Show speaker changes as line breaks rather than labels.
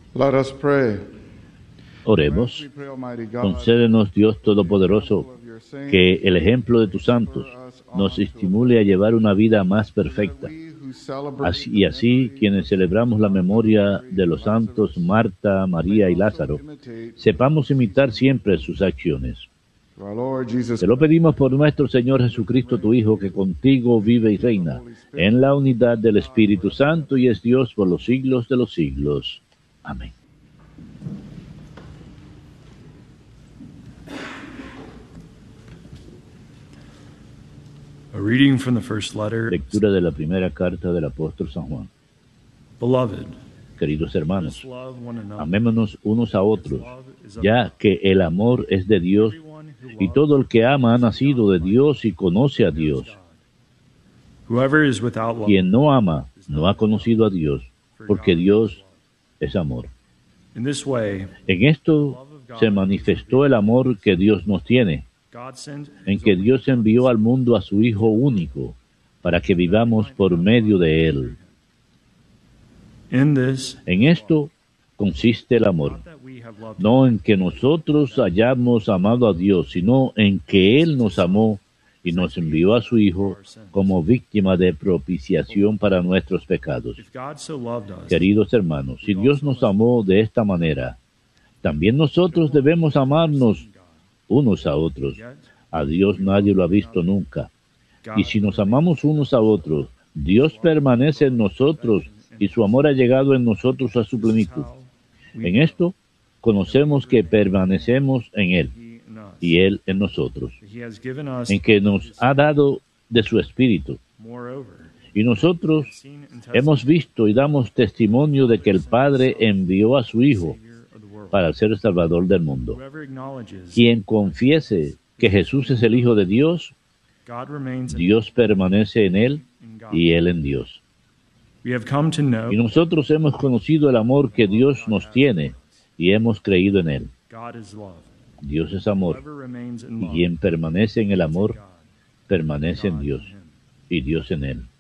Let us pray.
Oremos.
We pray, Almighty God,
Concédenos, Dios Todopoderoso, que el ejemplo de tus santos nos estimule a llevar una vida más perfecta. Así, quienes celebramos la memoria de los santos Marta, María y Lázaro, sepamos imitar siempre sus acciones. Te lo pedimos por nuestro Señor Jesucristo, tu Hijo, que contigo vive y reina en la unidad del Espíritu Santo y es Dios por los siglos de los siglos. Amén.
A reading from the first letter.
Lectura de la primera carta del apóstol San Juan.
Beloved,
Queridos hermanos,
let's love one another.
amémonos unos a otros, ya que el amor es de Dios, y todo el que ama ha nacido de Dios y conoce a Dios.
Whoever is without love,
Quien no ama no ha conocido a Dios, porque Dios es amor.
in this way,
En esto se manifestó el amor que Dios nos tiene,
God sent
en que Dios envió al mundo a su Hijo único, para que vivamos por medio de Él.
in this,
En esto consiste el amor,
not that we have loved
no en que nosotros hayamos amado a Dios, sino en que Él nos amó y nos envió a su Hijo como víctima de propiciación para nuestros pecados.
If God so loved us,
Queridos hermanos, si Dios nos amó de esta manera, también nosotros debemos amarnos unos a otros. A Dios nadie lo ha visto nunca. Y si nos amamos unos a otros, Dios permanece en nosotros y su amor ha llegado en nosotros a su plenitud. En esto conocemos que permanecemos en Él
He in us,
y Él en nosotros,
He has given us,
en que nos ha dado de su Espíritu.
moreover,
Y nosotros
seen and
hemos visto y damos testimonio de que el Padre envió a su Hijo
Savior of the world.
para ser el Salvador del mundo.
Whoever acknowledges
Quien confiese que Jesús es el Hijo de Dios,
God remains in
Dios permanece en Él
God.
y Él en Dios.
We have come to know
Y nosotros hemos conocido el amor que Dios nos tiene y hemos creído en Él.
God is love.
Dios es amor,
Whoever remains in
y
love,
quien permanece en el amor,
God,
permanece en
God
Dios
in him.
y Dios en Él.